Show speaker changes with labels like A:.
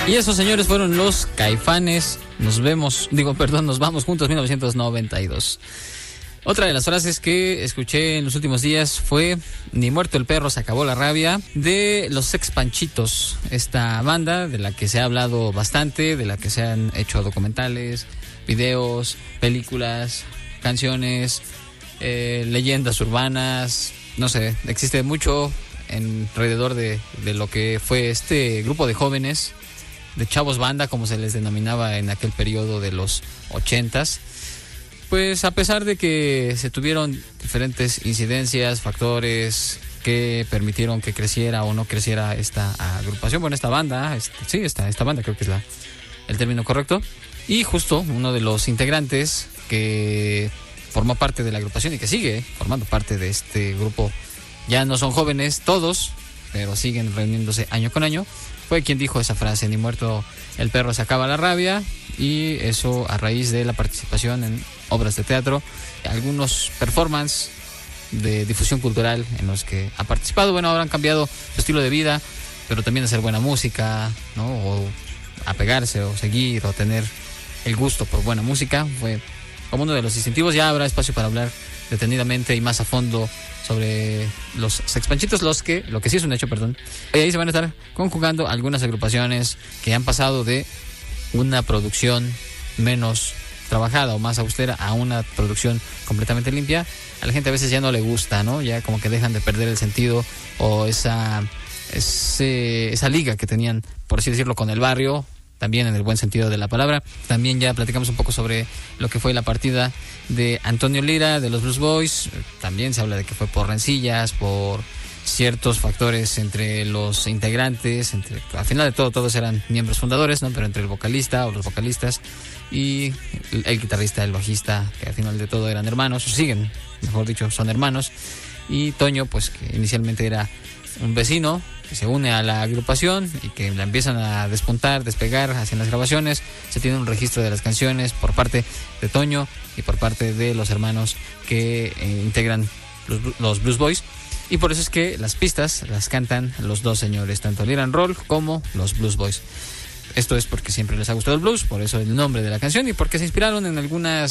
A: Y esos señores fueron los Caifanes. Nos vamos juntos, 1992. Otra de las frases que escuché en los últimos días fue: ni muerto el perro se acabó la rabia, de los Sex Panchitos, esta banda de la que se ha hablado bastante, de la que se han hecho documentales, videos, películas, canciones, leyendas urbanas, no sé, existe mucho alrededor de lo que fue este grupo de jóvenes, de chavos banda, como se les denominaba en aquel periodo de los 80s. Pues a pesar de que se tuvieron diferentes incidencias, factores que permitieron que creciera o no creciera esta agrupación, bueno, esta banda, esta banda creo que es el término correcto. Y justo uno de los integrantes que formó parte de la agrupación y que sigue formando parte de este grupo, ya no son jóvenes todos, pero siguen reuniéndose año con año, fue quien dijo esa frase: ni muerto el perro se acaba la rabia. Y eso a raíz de la participación en obras de teatro, algunos performances de difusión cultural en los que ha participado. Bueno, ahora han cambiado su estilo de vida, pero también hacer buena música, ¿no? O apegarse o seguir o tener el gusto por buena música fue como uno de los distintivos. Ya habrá espacio para hablar detenidamente y más a fondo sobre los Sex Panchitos, lo que sí es un hecho, y ahí se van a estar conjugando algunas agrupaciones que han pasado de una producción menos trabajada o más austera a una producción completamente limpia. A la gente a veces ya no le gusta, ¿no? Ya como que dejan de perder el sentido o esa liga que tenían, por así decirlo, con el barrio, también en el buen sentido de la palabra. También ya platicamos un poco sobre lo que fue la partida de Antonio Lira de los Blues Boys. También se habla de que fue por rencillas, por ciertos factores entre los integrantes, al final de todo todos eran miembros fundadores, ¿no? Pero entre el vocalista o los vocalistas y el guitarrista, el bajista, que al final de todo eran hermanos, siguen, mejor dicho, son hermanos. Y Toño, pues que inicialmente era un vecino que se une a la agrupación y que la empiezan a despuntar, despegar hacia las grabaciones. Se tiene un registro de las canciones por parte de Toño y por parte de los hermanos que integran los Blues Boys. Y por eso es que las pistas las cantan los dos señores, tanto Lira and Roll como los Blues Boys. Esto es porque siempre les ha gustado el blues, por eso el nombre de la canción y porque se inspiraron en algunas